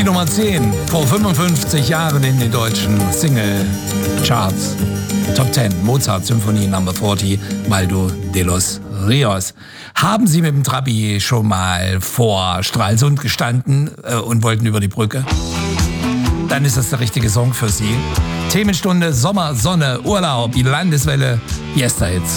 Nummer 10 vor 55 Jahren in den deutschen Single-Charts. Top 10, Mozart Symphonie Number 40, Waldo de los Rios. Haben Sie mit dem Trabi schon mal vor Stralsund gestanden und wollten über die Brücke? Dann ist das der richtige Song für Sie. Themenstunde, Sommer, Sonne, Urlaub, die Landeswelle, Yesterhits.